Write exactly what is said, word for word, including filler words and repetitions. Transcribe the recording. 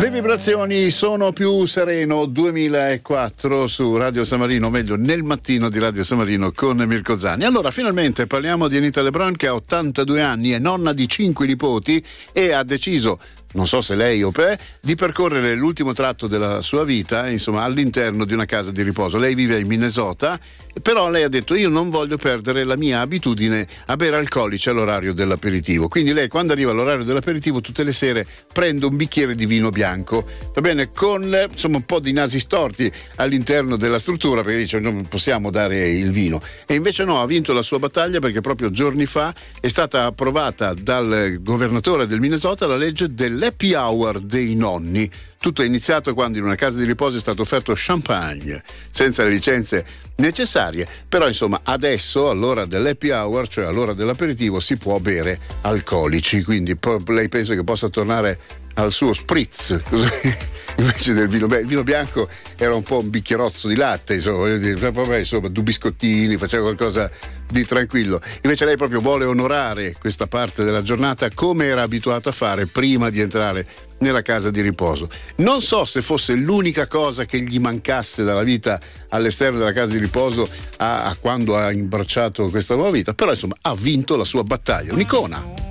Le vibrazioni sono più sereno duemilaquattro su Radio San Marino, meglio nel mattino di Radio San Marino con Mirko Zanni. Allora, finalmente parliamo di Anita Lebron, che ha ottantadue anni, è nonna di cinque nipoti e ha deciso, non so se lei o per, di percorrere l'ultimo tratto della sua vita, insomma, all'interno di una casa di riposo. Lei vive in Minnesota, però lei ha detto: io non voglio perdere la mia abitudine a bere alcolici all'orario dell'aperitivo. Quindi lei, quando arriva all'orario dell'aperitivo, tutte le sere prende un bicchiere di vino bianco, va bene, con insomma un po' di nasi storti all'interno della struttura, perché dice: non possiamo dare il vino. E invece no, ha vinto la sua battaglia, perché proprio giorni fa è stata approvata dal governatore del Minnesota la legge dell'happy hour dei nonni. Tutto è iniziato quando in una casa di riposo è stato offerto champagne senza le licenze necessarie, però insomma adesso all'ora dell'happy hour, cioè all'ora dell'aperitivo, si può bere alcolici, quindi lei pensa che possa tornare al suo spritz invece del vino. Beh, il vino bianco era un po' un bicchierozzo di latte, insomma, voglio dire, vabbè, insomma, due biscottini, faceva qualcosa di tranquillo. Invece lei proprio vuole onorare questa parte della giornata come era abituata a fare prima di entrare nella casa di riposo. Non so se fosse l'unica cosa che gli mancasse dalla vita all'esterno della casa di riposo a, a quando ha imbracciato questa nuova vita, però insomma ha vinto la sua battaglia. Un'icona.